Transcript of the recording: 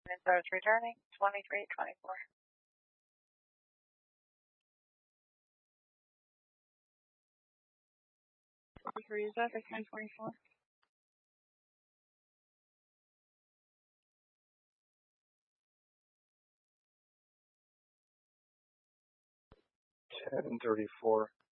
Starts returning 2324. Use that for 1024. $10.34.